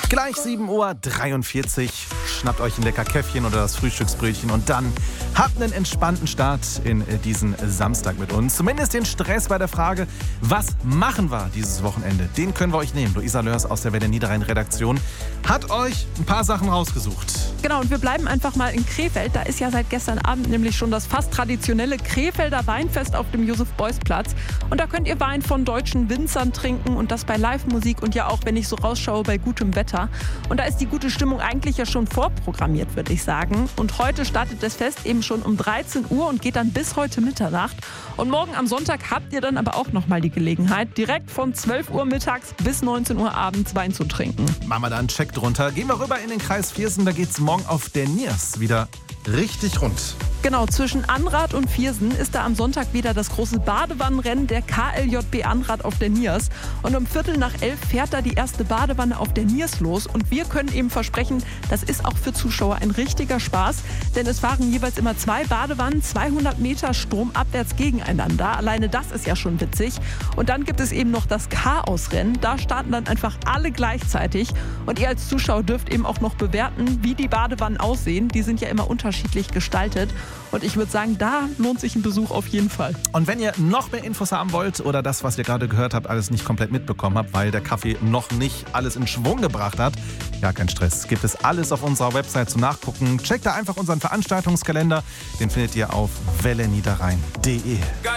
Gleich 7:43 Uhr. Schnappt euch ein lecker Käffchen oder das Frühstücksbrötchen und dann habt einen entspannten Start in diesen Samstag mit uns. Zumindest den Stress bei der Frage, was machen wir dieses Wochenende? Den können wir euch nehmen. Luisa Lörs aus der Welle Niederrhein Redaktion hat euch ein paar Sachen rausgesucht. Genau, und wir bleiben einfach mal in Krefeld. Da ist ja seit gestern Abend nämlich schon das fast traditionelle Krefelder Weinfest auf dem Josef-Beuys-Platz. Und da könnt ihr Wein von deutschen Winzern trinken und das bei Live-Musik und ja auch, wenn ich so rausschaue, bei gutem Wetter. Und da ist die gute Stimmung eigentlich ja schon vorprogrammiert, würde ich sagen. Und heute startet das Fest eben schon um 13 Uhr und geht dann bis heute Mitternacht. Und morgen am Sonntag habt ihr dann aber auch nochmal die Gelegenheit, direkt von 12 Uhr mittags bis 19 Uhr abends Wein zu trinken. Machen wir da einen Check drunter. Gehen wir rüber in den Kreis Viersen, da geht's morgen auf der Niers wieder richtig rund. Genau, zwischen Anrath und Viersen ist da am Sonntag wieder das große Badewannenrennen der KLJB Anrath auf der Niers. Und um 10:45 fährt da die erste Badewanne auf der Niers los. Und wir können eben versprechen, das ist auch für Zuschauer ein richtiger Spaß. Denn es fahren jeweils immer 2 Badewannen, 200 Meter stromabwärts gegeneinander. Alleine das ist ja schon witzig. Und dann gibt es eben noch das Chaosrennen. Da starten dann einfach alle gleichzeitig. Und ihr als Zuschauer dürft eben auch noch bewerten, wie die Badewannen aussehen. Die sind ja immer unterschiedlich gestaltet. Und ich würde sagen, da lohnt sich ein Besuch auf jeden Fall. Und wenn ihr noch mehr Infos haben wollt oder das, was ihr gerade gehört habt, alles nicht komplett mitbekommen habt, weil der Kaffee noch nicht alles in Schwung gebracht hat, ja, kein Stress. Gibt es alles auf unserer Website zum Nachgucken. Checkt da einfach unseren Veranstaltungskalender. Den findet ihr auf welleniederrhein.de.